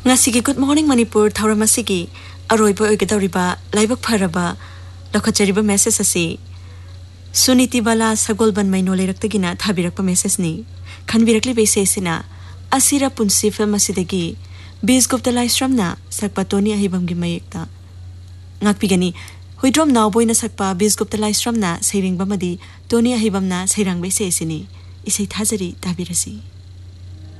Ngasigi Good Morning Manipur Thauramasi Aroibo Oigadoriba Laibak Paraba Lakachariba message asi Suniti Bala Sagolban Mainoleraktagina Thabirakpa message ni Kanbirakli Besesina Asira Punsi Film Asidagi Bisgupta Laistramna Sakpatoni Ahibamgi Mayekta Ngakpigani Huidrom Nawboy na Sakpa Bisgupta Laistramna Sairing Bamadi Toni Ahibamna Sairang Besesini Isay Thazari Tabirasi